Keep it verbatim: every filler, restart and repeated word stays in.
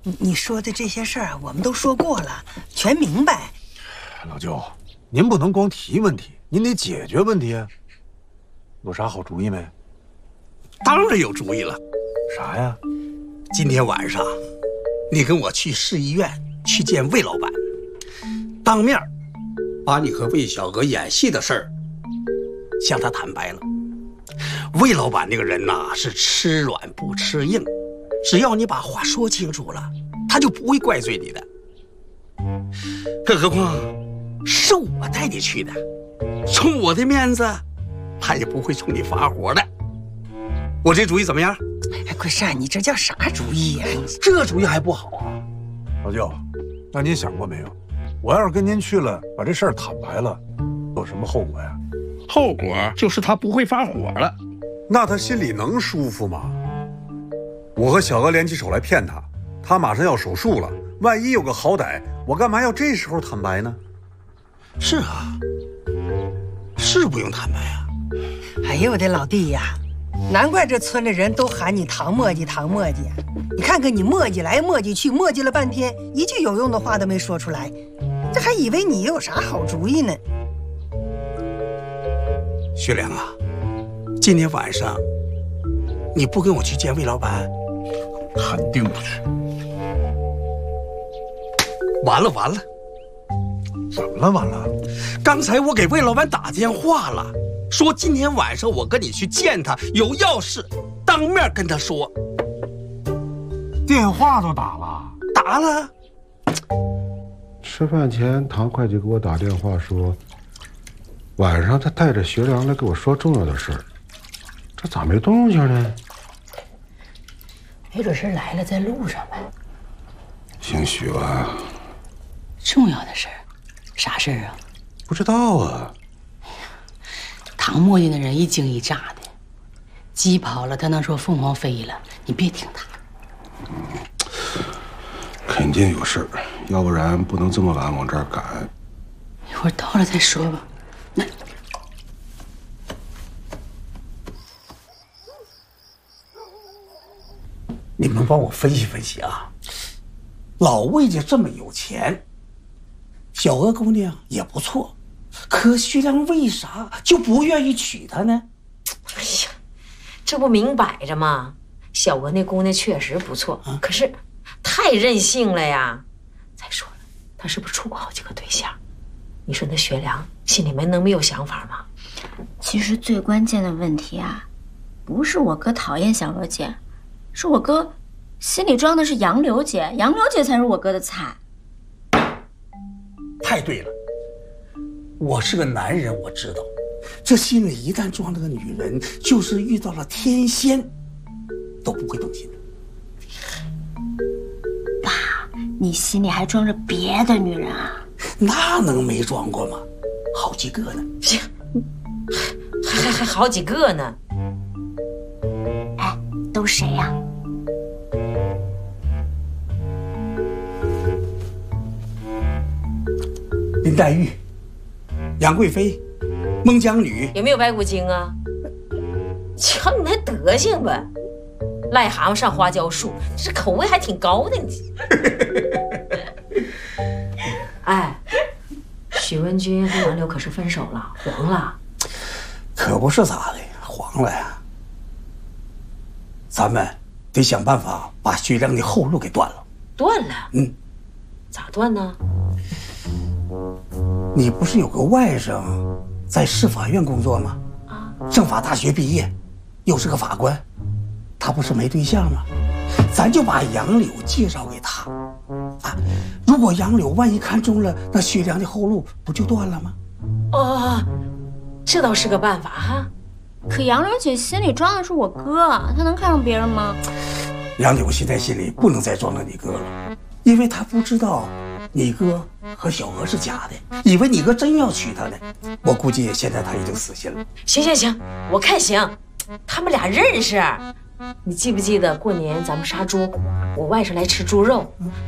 你你说的这些事儿我们都说过了，全明白。 老舅，您不能光提问题，您得解决问题啊。有啥好主意没？ 当然有主意了。 啥呀？ 今天晚上，你跟我去市医院去见魏老板，当面把你和魏小娥演戏的事儿向他坦白了。魏老板那个人呐，是吃软不吃硬，只要你把话说清楚了，他就不会怪罪你的。更何况是我带你去的，冲我的面子，他也不会冲你发火的。我这主意怎么样？ 哎，桂善，你这叫啥主意呀？ 这主意还不好啊！ 老舅，那您想过没有？我要是跟您去了，把这事儿坦白了，有什么后果呀？ 后果就是他不会发火了。 那他心里能舒服吗？我和小娥联起手来骗他，他马上要手术了，万一有个好歹，我干嘛要这时候坦白呢？ 是啊，是不用坦白啊。 哎呦我的老弟呀，难怪这村里人都喊你唐墨迹唐墨迹。你看看你墨迹来墨迹去，墨迹了半天，一句有用的话都没说出来，这还以为你有啥好主意呢。 学良啊，今天晚上你不跟我去见魏老板， 肯定不去。 完了完了， 怎么了？完了？ 刚才我给魏老板打电话了，说今天晚上我跟你去见他，有要事当面跟他说。 电话都打了？ 打了。 吃饭前，唐会计给我打电话说，晚上他带着学良来跟我说重要的事儿，这咋没动静呢？ 没准是来了，在路上呗。 姓许吧？ 重要的事儿，啥事儿啊？ 不知道啊。 唐墨迹那人一惊一乍的，鸡跑了他能说凤凰飞了，你别听他。 肯定有事儿，要不然不能这么晚往这儿赶。 一会儿到了再说吧。那你们帮我分析分析啊！老魏家这么有钱，小娥姑娘也不错，可徐良为啥就不愿意娶她呢？ 哎呀，这不明摆着吗？小娥那姑娘确实不错，啊、可是太任性了呀！再说了，她是不是处过好几个对象？你说那学良心里面能没有想法吗？ 其实最关键的问题啊，不是我哥讨厌小娥姐，是我哥心里装的是杨柳姐，杨柳姐才是我哥的菜。 太对了，我是个男人，我知道，这心里一旦装了个女人，就是遇到了天仙，都不会动心的。 爸，你心里还装着别的女人啊？ 那能没装过吗？好几个呢。 行，还还还好几个呢。 哎，都谁呀、啊？ 林黛玉、杨贵妃、孟姜女， 有没有白骨精啊？瞧你那德行吧，癞蛤蟆上花椒树，这口味还挺高的你。哎，许文君和杨柳可是分手了，黄了。 可不是咋的，黄了呀。咱们得想办法把徐良的后路给断了。 断了？ 嗯， 咋断呢？ 你不是有个外甥在市法院工作吗？啊，政法大学毕业，又是个法官，他不是没对象吗？咱就把杨柳介绍给他，啊，如果杨柳万一看中了，那徐良的后路不就断了吗？ 哦，这倒是个办法哈。 可杨柳姐心里装的是我哥，她能看上别人吗？ 杨柳现在心里不能再装着你哥了，因为她不知道你哥和小娥是假的，以为你哥真要娶她呢。我估计现在她已经死心了。 行行行，我看行，他们俩认识。你记不记得过年咱们杀猪，我外甥来吃猪肉，